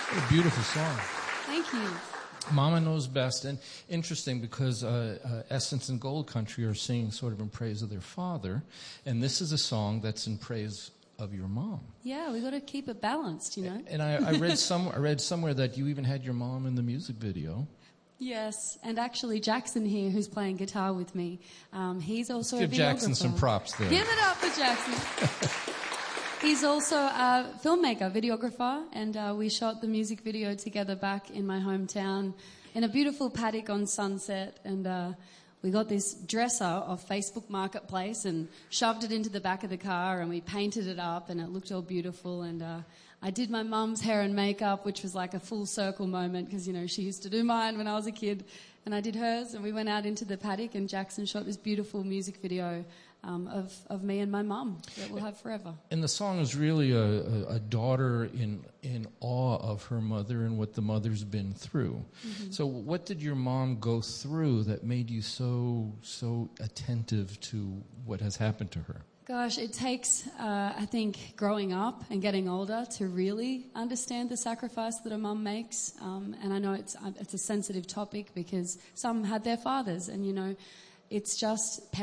What a beautiful song. Thank you. Mama Knows Best. And interesting because Essence and Gold Country are singing sort of in praise of their father. And this is a song that's in praise of your mom. Yeah, we got to keep it balanced, you know. And I read somewhere that you even had your mom in the music video. Yes, and actually Jackson here, who's playing guitar with me, he's also Let's give a videographer. Jackson some props there. Give it up for Jackson. He's also a filmmaker, videographer, and we shot the music video together back in my hometown in a beautiful paddock on Sunset, and we got this dresser off Facebook Marketplace and shoved it into the back of the car, and we painted it up, and it looked all beautiful, and I did my mum's hair and makeup, which was like a full circle moment because, you know, she used to do mine when I was a kid, and I did hers, and we went out into the paddock, and Jackson shot this beautiful music video of me and my mum that we'll have forever. And the song is really a daughter in awe of her mother and what the mother's been through. Mm-hmm. So what did your mom go through that made you so attentive to what has happened to her? Gosh, it takes, I think, growing up and getting older to really understand the sacrifice that a mum makes. And I know it's a sensitive topic because some had their fathers, and, you know, it's just